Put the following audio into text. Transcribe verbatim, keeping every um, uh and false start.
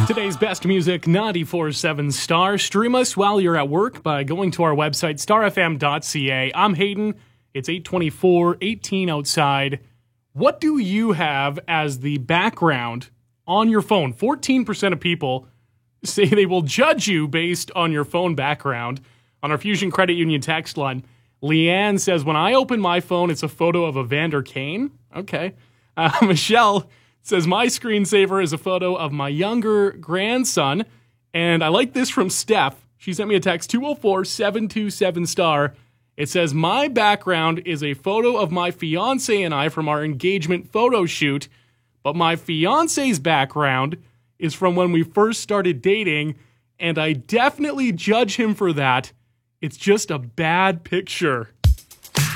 Today's best music, ninety-four point seven Star. Stream us while you're at work by going to our website, star f m dot c a. I'm Hayden. It's eight twenty-four, eighteen outside. What do you have as the background on your phone? fourteen percent of people say they will judge you based on your phone background. On our Fusion Credit Union text line, Leanne says, when I open my phone, it's a photo of Evander Kane. Okay. Uh, Michelle says, my screensaver is a photo of my younger grandson. And I like this from Steph. She sent me a text, two oh four, seven two seven star. It says, my background is a photo of my fiance and I from our engagement photo shoot. But my fiance's background is from when we first started dating. And I definitely judge him for that. It's just a bad picture.